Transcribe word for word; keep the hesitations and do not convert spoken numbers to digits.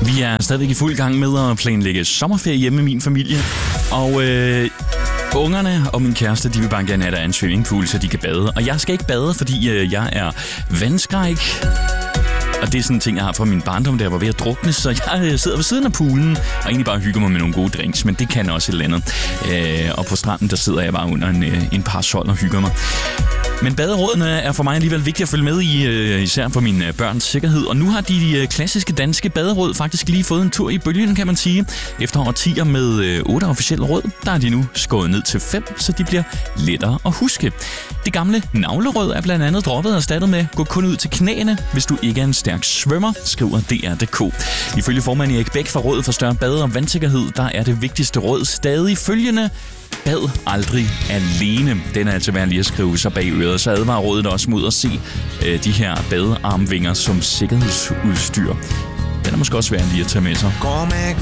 Vi er stadigvæk i fuld gang med at planlægge sommerferie hjemme med min familie. Og øh, ungerne og min kæreste, de vil bare gerne have, der er en swimmingpool, så de kan bade. Og jeg skal ikke bade, fordi øh, jeg er vandskræk. Og det er sådan en ting, jeg har fra min barndom, da jeg var ved at drukne. Så jeg sidder ved siden af poolen og egentlig bare hygger mig med nogle gode drinks. Men det kan også et eller andet. Øh, og på stranden, der sidder jeg bare under en, en parasol og hygger mig. Men baderådene er for mig alligevel vigtigt at følge med i, især for mine børns sikkerhed. Og nu har de klassiske danske baderåd faktisk lige fået en tur i bølgen, kan man sige. Efter årtier med otte officielle råd, der er de nu skåret ned til fem, så de bliver lettere at huske. Det gamle navleråd er blandt andet droppet og erstattet med gå kun ud til knæene, hvis du ikke er en stærk svømmer, skriver D R punktum D K. Ifølge formand Erik Bæk fra Rådet for Større Bade- og Vandsikkerhed, der er det vigtigste råd stadig følgende: bad aldrig alene. Den er altså værd lige at skrive sig bag øret, så advarer rådet også mod at se øh, de her badearmvinger som sikkerhedsudstyr. Den er måske også værd lige at tage med sig. Går med